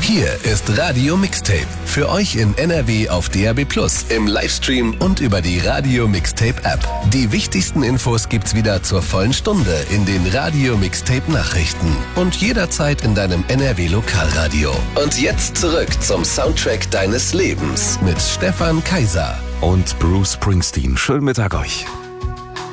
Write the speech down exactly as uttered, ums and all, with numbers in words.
Hier ist Radio Mixtape. Für euch in N R W auf D A B plus, im Livestream und über die Radio Mixtape App. Die wichtigsten Infos gibt's wieder zur vollen Stunde in den Radio Mixtape Nachrichten und jederzeit in deinem N R W Lokalradio. Und jetzt zurück zum Soundtrack deines Lebens mit Stefan Kaiser und Bruce Springsteen. Schönen Mittag euch.